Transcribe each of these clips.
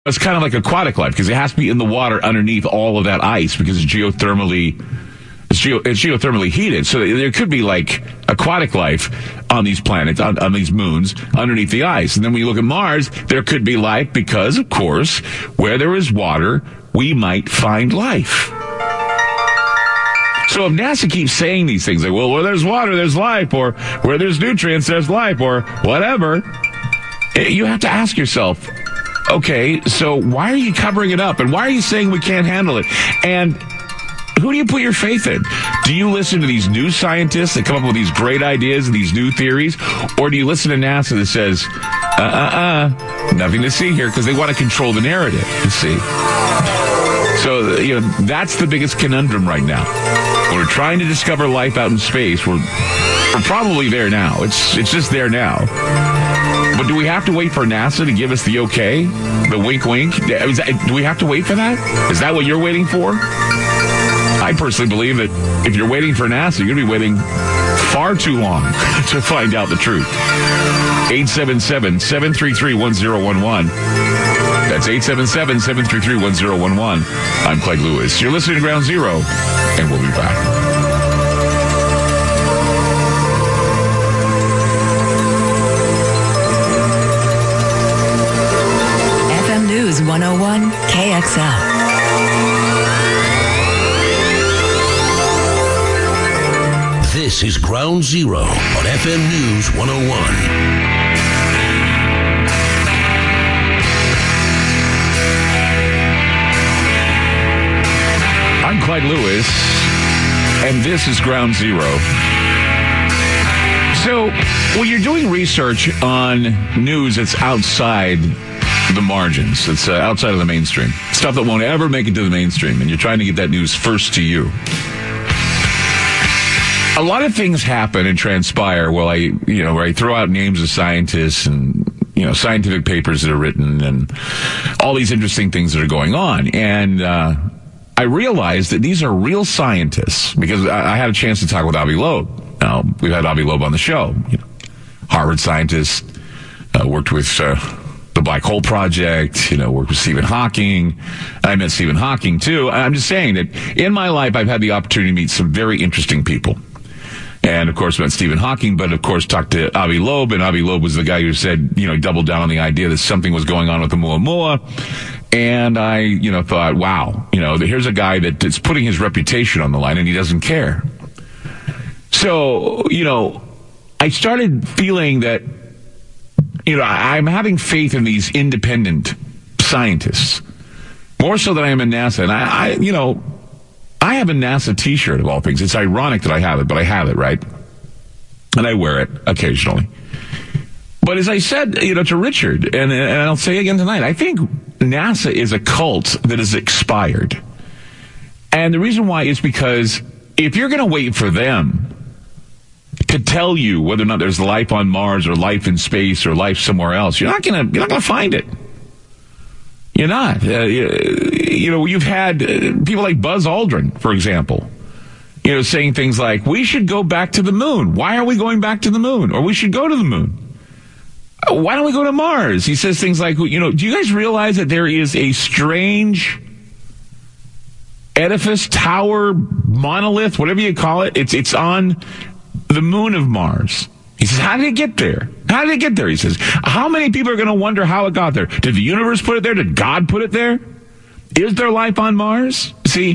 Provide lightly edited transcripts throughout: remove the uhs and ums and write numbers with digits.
It's kind of like aquatic life because it has to be in the water underneath all of that ice because it's geothermally heated. So there could be like aquatic life on these planets, on these moons, underneath the ice. And then when you look at Mars, there could be life because, of course, where there is water, we might find life. So if NASA keeps saying these things, like, well, where there's water, there's life, or where there's nutrients, there's life, or whatever, you have to ask yourself, okay, so why are you covering it up? And why are you saying we can't handle it? And who do you put your faith in? Do you listen to these new scientists that come up with these great ideas and these new theories? Or do you listen to NASA that says, nothing to see here, because they want to control the narrative, you see? So, that's the biggest conundrum right now. We're trying to discover life out in space. We're probably there now. It's just there now. But do we have to wait for NASA to give us the okay? The wink, wink? Do we have to wait for that? Is that what you're waiting for? I personally believe that if you're waiting for NASA, you're going to be waiting far too long to find out the truth. 877-733-1011. That's 877-733-1011. I'm Clyde Lewis. You're listening to Ground Zero, and we'll be back. FM News 101 KXL. This is Ground Zero on FM News 101. I'm Clyde Lewis, and this is Ground Zero. So, when you're doing research on news that's outside the margins, it's outside of the mainstream, stuff that won't ever make it to the mainstream, and you're trying to get that news first to you, a lot of things happen and transpire while where I throw out names of scientists and, scientific papers that are written and all these interesting things that are going on. And, I realized that these are real scientists because I had a chance to talk with Avi Loeb. Now, we've had Avi Loeb on the show. Harvard scientist, worked with the Black Hole Project, worked with Stephen Hawking. I met Stephen Hawking, too. I'm just saying that in my life, I've had the opportunity to meet some very interesting people. And, of course, met Stephen Hawking, but, of course, talked to Avi Loeb. And Avi Loeb was the guy who said, doubled down on the idea that something was going on with the Oumuamua. And I, thought, wow, here's a guy that's putting his reputation on the line and he doesn't care. So, I started feeling that, I'm having faith in these independent scientists more so than I am in NASA. And I have a NASA t-shirt of all things. It's ironic that I have it, but I have it, right? And I wear it occasionally. But as I said, to Richard, and I'll say again tonight, I think NASA is a cult that is expired. And the reason why is because if you're going to wait for them to tell you whether or not there's life on Mars or life in space or life somewhere else, you're not going to find it. You're not. You've had people like Buzz Aldrin, for example, saying things like, we should go back to the moon. Why are we going back to the moon? Or we should go to the moon. Why don't we go to Mars? He says things like, do you guys realize that there is a strange edifice, tower, monolith, whatever you call it? It's on the moon of Mars. He says, how did it get there? How did it get there? He says, how many people are going to wonder how it got there? Did the universe put it there? Did God put it there? Is there life on Mars? See,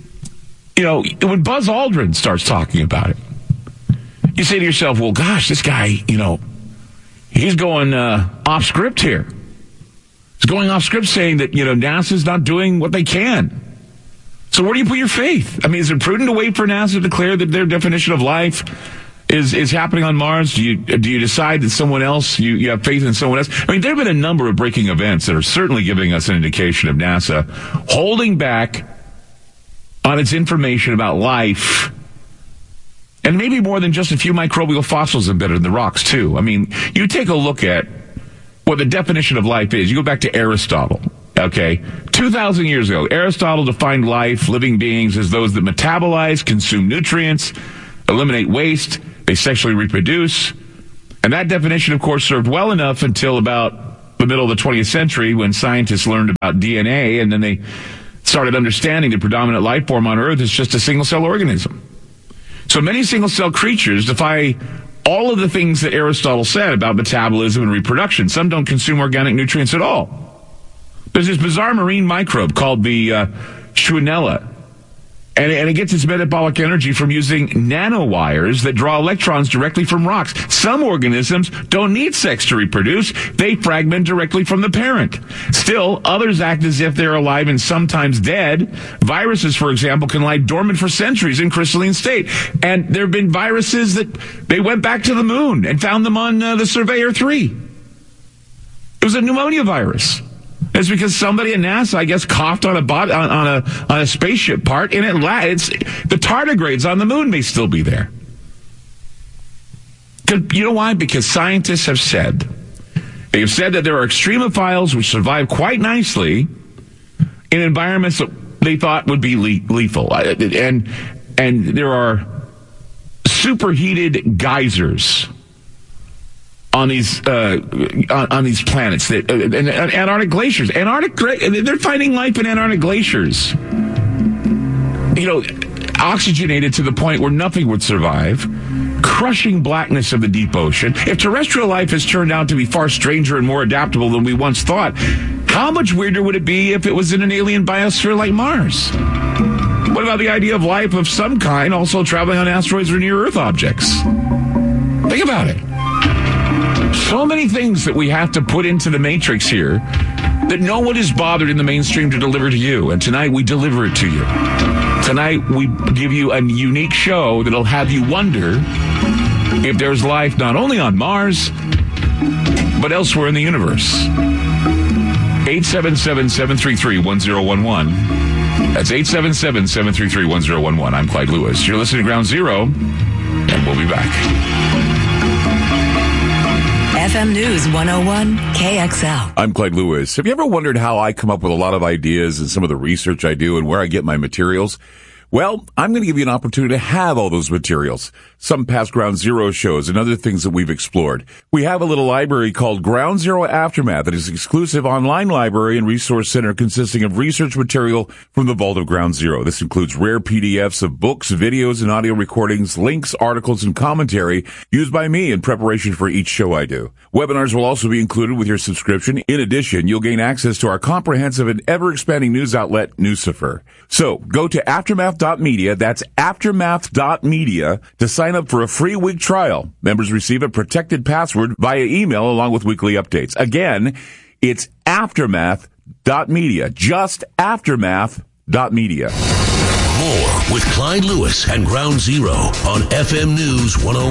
when Buzz Aldrin starts talking about it, you say to yourself, well, gosh, this guy, he's going off script here. He's going off script saying that, NASA's not doing what they can. So where do you put your faith? I mean, is it prudent to wait for NASA to declare that their definition of life is happening on Mars? Do you decide that someone else, you have faith in someone else? I mean, there have been a number of breaking events that are certainly giving us an indication of NASA holding back on its information about life. And maybe more than just a few microbial fossils embedded in the rocks, too. I mean, you take a look at what the definition of life is. You go back to Aristotle, okay? 2,000 years ago, Aristotle defined life, living beings, as those that metabolize, consume nutrients, eliminate waste, they sexually reproduce. And that definition, of course, served well enough until about the middle of the 20th century when scientists learned about DNA, and then they started understanding the predominant life form on Earth is just a single-cell organism. So many single-cell creatures defy all of the things that Aristotle said about metabolism and reproduction. Some don't consume organic nutrients at all. There's this bizarre marine microbe called the Schwannella, and it gets its metabolic energy from using nanowires that draw electrons directly from rocks. Some organisms don't need sex to reproduce. They fragment directly from the parent. Still, others act as if they're alive and sometimes dead. Viruses, for example, can lie dormant for centuries in crystalline state. And there have been viruses that they went back to the moon and found them on the Surveyor 3. It was a pneumonia virus. It's because somebody at NASA, I guess, coughed on a spaceship part, and the tardigrades on the moon may still be there. You know why? Because scientists have said that there are extremophiles which survive quite nicely in environments that they thought would be lethal, and there are superheated geysers on these planets, and Antarctic glaciers. They're finding life in Antarctic glaciers. Oxygenated to the point where nothing would survive. Crushing blackness of the deep ocean. If terrestrial life has turned out to be far stranger and more adaptable than we once thought, how much weirder would it be if it was in an alien biosphere like Mars? What about the idea of life of some kind also traveling on asteroids or near-Earth objects? Think about it. So many things that we have to put into the matrix here that no one is bothered in the mainstream to deliver to you. And tonight we deliver it to you. Tonight we give you a unique show that'll have you wonder if there's life not only on Mars, but elsewhere in the universe. 877-733-1011. That's 877-733-1011. I'm Clyde Lewis. You're listening to Ground Zero, and we'll be back. FM News 101 KXL. I'm Clyde Lewis. Have you ever wondered how I come up with a lot of ideas and some of the research I do and where I get my materials? Well, I'm going to give you an opportunity to have all those materials. Some past Ground Zero shows and other things that we've explored. We have a little library called Ground Zero Aftermath that is an exclusive online library and resource center consisting of research material from the vault of Ground Zero. This includes rare PDFs of books, videos, and audio recordings, links, articles, and commentary used by me in preparation for each show I do. Webinars will also be included with your subscription. In addition, you'll gain access to our comprehensive and ever-expanding news outlet, Newsifer. So, go to aftermath.media, that's aftermath.media, to sign up for a free week trial. Members receive a protected password via email along with weekly updates. Again, it's aftermath.media, just aftermath.media. More with Clyde Lewis and Ground Zero on FM News 101.